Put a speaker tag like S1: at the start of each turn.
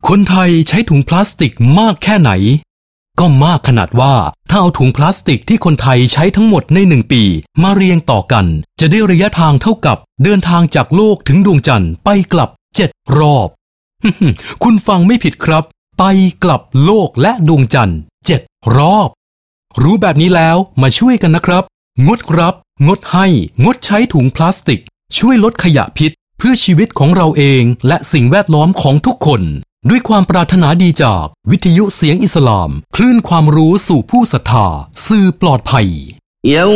S1: คนไทยใช้ถุงพลาสติกมากแค่ไหนก็มากขนาดว่าถ้าเอาถุงพลาสติกที่คนไทยใช้ทั้งหมดใน1 ปีมาเรียงต่อกันจะได้ระยะทางเท่ากับเดินทางจากโลกถึงดวงจันทร์ไปกลับ7 รอบ คุณฟังไม่ผิดครับไปกลับโลกและดวงจันทร์7 รอบรู้แบบนี้แล้วมาช่วยกันนะครับงดรับงดให้งดใช้ถุงพลาสติกช่วยลดขยะพิษเพื่อชีวิตของเราเองและสิ่งแวดล้อมของทุกคนด้วยความปรารถนาดีจากวิทยุเสียงอิสลามคลื่นความรู้สู่ผู้ศรัทธาสื่อปลอดภัย